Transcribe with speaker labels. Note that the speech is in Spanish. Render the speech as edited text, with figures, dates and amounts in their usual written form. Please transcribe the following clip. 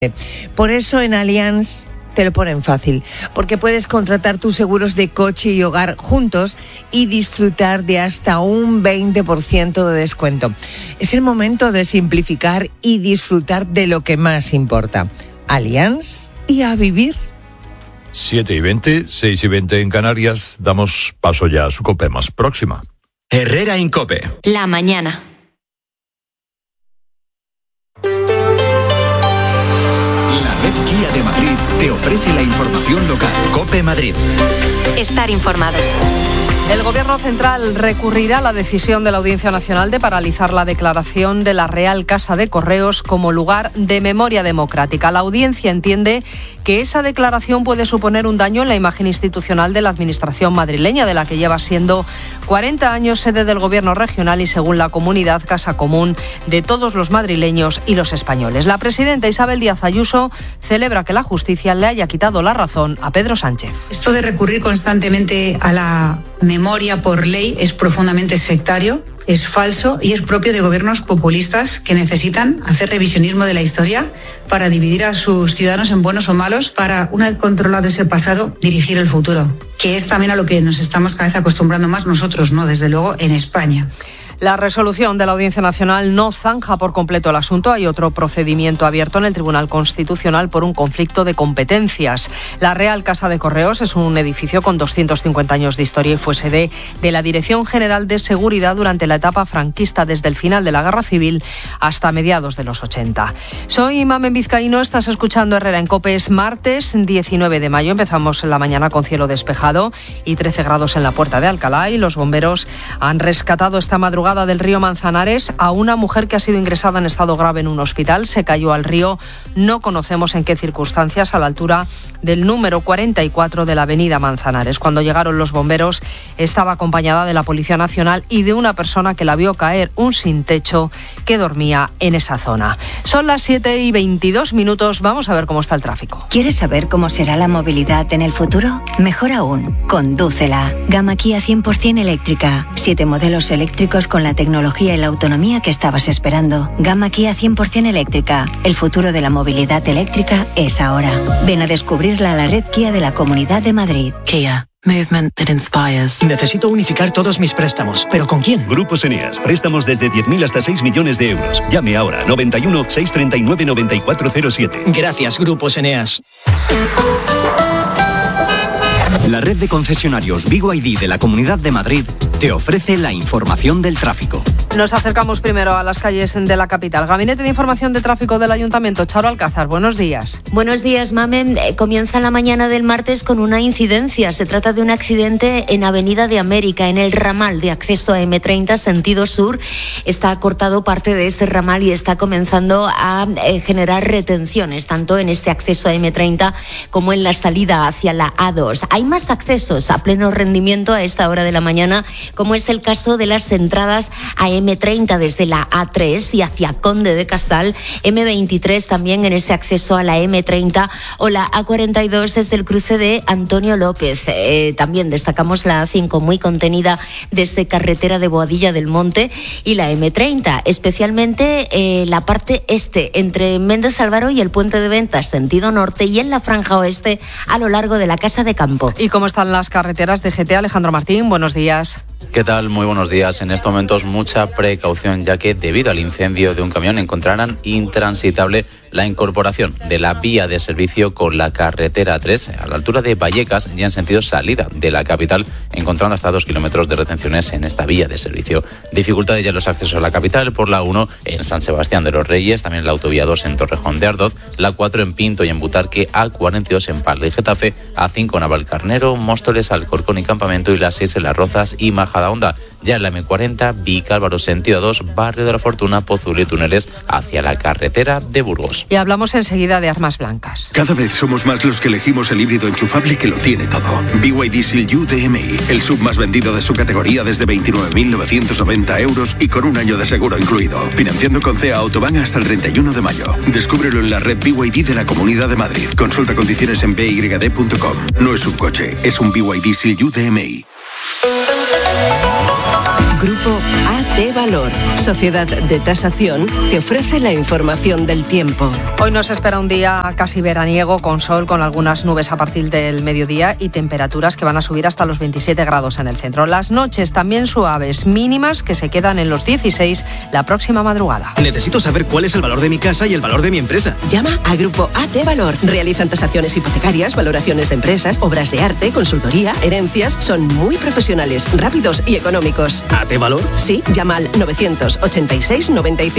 Speaker 1: Por eso en Allianz te lo ponen fácil, porque puedes contratar tus seguros de coche y hogar juntos y disfrutar de hasta un 20% de descuento. Es el momento de simplificar y disfrutar de lo que más importa. Allianz y a vivir.
Speaker 2: 7:20, 6:20 en Canarias. Damos paso ya a su COPE más próxima.
Speaker 3: Herrera en COPE.
Speaker 4: La mañana.
Speaker 3: Kia de Madrid te ofrece la información local. COPE Madrid.
Speaker 4: Estar informado.
Speaker 5: El Gobierno Central recurrirá a la decisión de la Audiencia Nacional de paralizar la declaración de la Real Casa de Correos como lugar de memoria democrática. La Audiencia entiende que esa declaración puede suponer un daño en la imagen institucional de la Administración madrileña, de la que lleva siendo 40 años sede del Gobierno regional y, según la comunidad, casa común de todos los madrileños y los españoles. La presidenta Isabel Díaz Ayuso celebra que la justicia le haya quitado la razón a Pedro Sánchez.
Speaker 6: Esto de recurrir constantemente a la memoria por ley es profundamente sectario, es falso y es propio de gobiernos populistas que necesitan hacer revisionismo de la historia para dividir a sus ciudadanos en buenos o malos, para, una vez controlado ese pasado, dirigir el futuro, que es también a lo que nos estamos cada vez acostumbrando más nosotros, ¿no? Desde luego en España.
Speaker 5: La resolución de la Audiencia Nacional no zanja por completo el asunto. Hay otro procedimiento abierto en el Tribunal Constitucional por un conflicto de competencias. La Real Casa de Correos es un edificio con 250 años de historia y fue sede de la Dirección General de Seguridad durante la etapa franquista, desde el final de la Guerra Civil hasta mediados de los 80. Soy Mamen Vizcaíno, estás escuchando Herrera en COPE. Es martes 19 de mayo. Empezamos la mañana con cielo despejado y 13 grados en la Puerta de Alcalá, y los bomberos han rescatado esta madrugada del río Manzanares a una mujer que ha sido ingresada en estado grave en un hospital. Se cayó al río, no conocemos en qué circunstancias, a la altura del número 44 de la avenida Manzanares. Cuando llegaron los bomberos estaba acompañada de la Policía Nacional y de una persona que la vio caer, un sin techo que dormía en esa zona. Son las 7:22. Vamos a ver cómo está el tráfico.
Speaker 7: ¿Quieres saber cómo será la movilidad en el futuro? Mejor aún, condúcela. Gama Kia 100% eléctrica. 7 modelos eléctricos con la tecnología y la autonomía que estabas esperando. Gama Kia 100% eléctrica. El futuro de la movilidad eléctrica es ahora. Ven a descubrirla a la red Kia de la Comunidad de Madrid.
Speaker 8: Kia. Movement that inspires.
Speaker 9: Necesito unificar todos mis préstamos. ¿Pero con quién?
Speaker 10: Grupos Eneas. Préstamos desde 10.000 hasta 6 millones de euros. Llame ahora. 91 639 9407.
Speaker 9: Gracias, Grupos Eneas.
Speaker 3: La red de concesionarios BYD de la Comunidad de Madrid te ofrece la información del tráfico.
Speaker 5: Nos acercamos primero a las calles de la capital. Gabinete de Información de Tráfico del Ayuntamiento. Charo Alcázar, buenos días.
Speaker 11: Buenos días, Mamen. Comienza la mañana del martes con una incidencia. Se trata de un accidente en Avenida de América, en el ramal de acceso a M30, sentido sur. Está cortado parte de ese ramal y está comenzando a generar retenciones, tanto en este acceso a M30 como en la salida hacia la A2. Hay más accesos a pleno rendimiento a esta hora de la mañana, como es el caso de las entradas a M30 desde la A3 y hacia Conde de Casal, M23 también en ese acceso a la M30, o la A42 desde el cruce de Antonio López. También destacamos la A5 muy contenida desde carretera de Boadilla del Monte, y la M30, especialmente la parte este, entre Méndez Álvaro y el Puente de Ventas, sentido norte, y en la franja oeste a lo largo de la Casa de Campo.
Speaker 5: ¿Y cómo están las carreteras de GT? Alejandro Martín, buenos días.
Speaker 12: ¿Qué tal? Muy buenos días. En estos momentos mucha precaución, ya que debido al incendio de un camión encontrarán intransitable la incorporación de la vía de servicio con la carretera 3 a la altura de Vallecas, ya en sentido salida de la capital, encontrando hasta 2 kilómetros de retenciones en esta vía de servicio. Dificultades ya en los accesos a la capital por la 1 en San Sebastián de los Reyes, también la autovía 2 en Torrejón de Ardoz, la 4 en Pinto y en Butarque, A42 en Parla y Getafe, A5 en Navalcarnero, Móstoles, Alcorcón y Campamento, y la 6 en Las Rozas y Majadahonda. Ya en la M40, Vicálvaro sentido 2, Barrio de la Fortuna, Pozuelo y Túneles hacia la carretera de Burgos.
Speaker 5: Y hablamos enseguida de armas blancas.
Speaker 13: Cada vez somos más los que elegimos el híbrido enchufable que lo tiene todo. BYD Seal U DMI, el sub más vendido de su categoría desde 29.990 euros y con un año de seguro incluido. Financiando con CEA Autobahn hasta el 31 de mayo. Descúbrelo en la red BYD de la Comunidad de Madrid. Consulta condiciones en byd.com. No es un coche, es un BYD Seal U DMI.
Speaker 1: Grupo A
Speaker 14: AT Valor, sociedad de tasación, te ofrece la información del tiempo.
Speaker 5: Hoy nos espera un día casi veraniego, con sol, con algunas nubes a partir del mediodía y temperaturas que van a subir hasta los 27 grados en el centro. Las noches también suaves, mínimas que se quedan en los 16 la próxima madrugada.
Speaker 9: Necesito saber cuál es el valor de mi casa y el valor de mi empresa.
Speaker 14: Llama a Grupo AT Valor. Realizan tasaciones hipotecarias, valoraciones de empresas, obras de arte, consultoría, herencias. Son muy profesionales, rápidos y económicos.
Speaker 9: ¿AT Valor?
Speaker 14: Sí, llama al 986 95